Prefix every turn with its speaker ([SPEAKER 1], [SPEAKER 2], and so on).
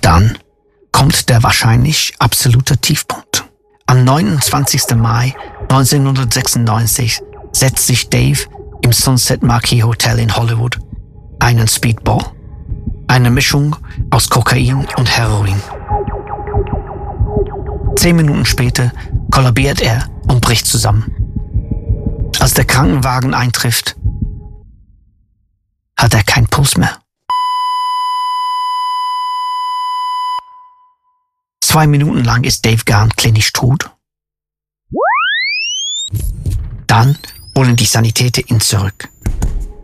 [SPEAKER 1] Dann kommt der wahrscheinlich absolute Tiefpunkt. Am 29. Mai 1996 setzt sich Dave im Sunset Marquis Hotel in Hollywood einen Speedball, eine Mischung aus Kokain und Heroin. 10 Minuten später kollabiert er und bricht zusammen. Als der Krankenwagen eintrifft, hat er keinen Puls mehr. 2 Minuten lang ist Dave Gahan klinisch tot. Dann holen die Sanitäter ihn zurück.